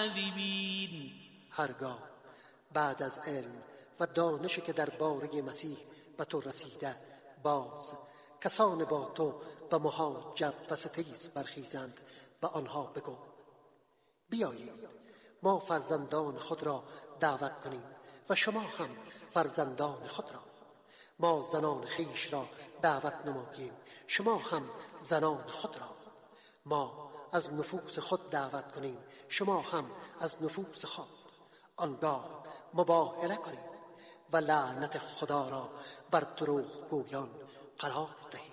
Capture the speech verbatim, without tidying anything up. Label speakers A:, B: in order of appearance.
A: الكاذبين.
B: هرگاه بعد از علم و دانشی که در باره مسیح به تو رسیده باز کسان با تو به محاجت و ستیز برخیزند به آنها بگو بیایید ما فرزندان خود را دعوت کنیم و شما هم فرزندان خود را، ما زنان خویش را دعوت نماییم شما هم زنان خود را، ما از نفوس خود دعوت کنیم شما هم از نفوس خود، آنگاه مباهله کنیم و لعنت خدا را بر دروغ گویان قرار دهیم.